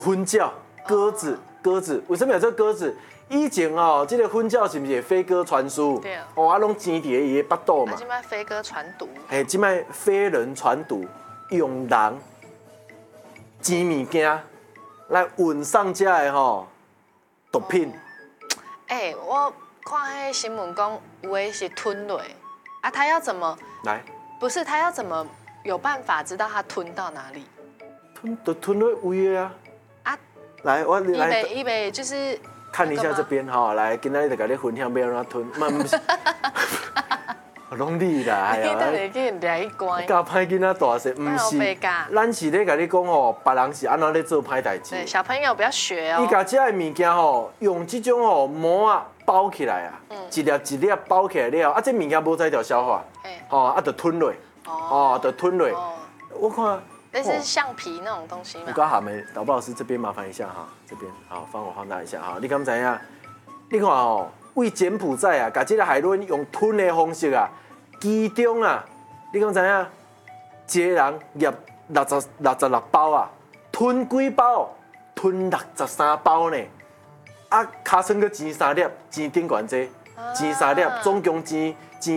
婚教鸽子，为什么有这个鸽子？以前哦，这个婚教是不是飞鸽传书？ 对。 哦，啊，拢钱伫伊的腹肚嘛。 现在飞鸽传毒。 嘿，即摆飞人传毒，用人钱物件来运上遮的吼毒品。 我看迄新闻讲，有的是吞落，啊，他要怎么？ 来， 不是他要怎么有办法知道他吞到哪里？ 吞落胃的啊。啊，来，我来。 伊袂就是看一下这边哈，来，今仔日就甲你分享要安怎吞，嘛不是。拢你啦，哎呀！ 你去掠一关。 教歹囡仔大事，唔是。咱是咧甲你讲吼，别人是安怎咧做歹代志。 对，小朋友不要学哦。 伊甲遮的物件吼，用这种吼膜啊包起来啊，一粒一粒包起来了，啊，这物件无在条消化，吼，啊，就吞落，哦，就吞落。我看。 类似橡皮那种东西嘛。 有够含的，导播老师这边麻烦一下哈，这边好，帮我放大一下哈。你敢知影？你看哦，为柬埔寨啊，把这个海伦用吞的方式啊，其中啊，你敢知影？一个人入66包啊，吞几包？吞63包呢。啊，卡算个钱3粒，钱顶悬这，钱3粒，总共钱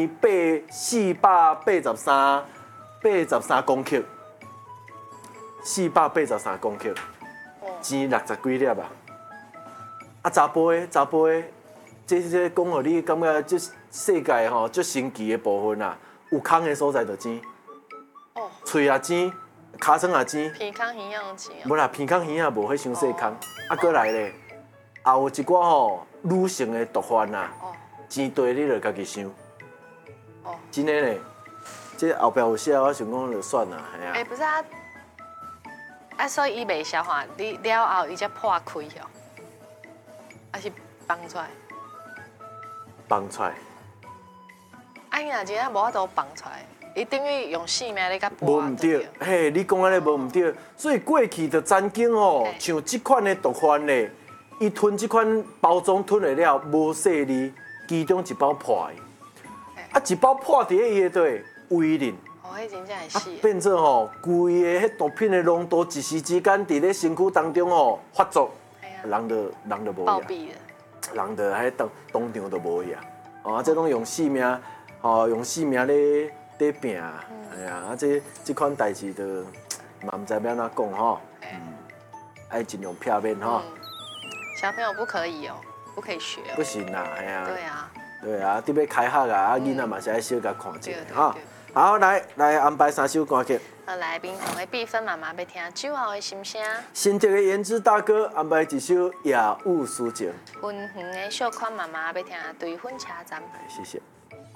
483公克。483公克，钱60几粒啊！啊，查甫的，这讲互你感觉这世界吼最神奇的部分啊，有空的所在就钱，喙也钱，尻川也钱， 鼻孔耳样钱。 无啦，鼻孔耳也无迄伤细空，啊，过来咧，也有一寡吼女性的毒贩啊，钱多你就家己想，真的咧，这后壁有写，我想讲就算啦，系啊。 不是啊。所以伊袂消化，你了后伊才破开哦，还是放出来？ 放出来。 伊若真正无法度放出来，伊等于用性命咧甲剥。 无唔对，嘿，你讲安尼无唔对，所以过去的曾经吼，像这款的毒贩咧，伊吞这款包装吞来了无细粒，其中一包破的，啊，一包破伫伊的对胃里。 迄真正会死。 变做吼，规个迄毒品的浓度一时之间伫咧身躯当中吼发作，人就无暴毙了， 人就喺当场就无去啊！哦，这种用性命，吼用性命咧拼啊，哎呀，啊这款代志就嘛唔知要安怎讲吼，爱尽量避免吼。 小朋友不可以哦，不可以学哦。 不行啦，哎呀。 对啊。 对啊，你要开学啊，囡仔嘛是爱小甲看一下哈。好，来安排3首歌曲。 来宾同的必分妈妈要听酒后的心声。 新竹的颜值大哥安排一首《夜雾抒情》。 云园的小款妈妈要听对婚车站。 谢谢。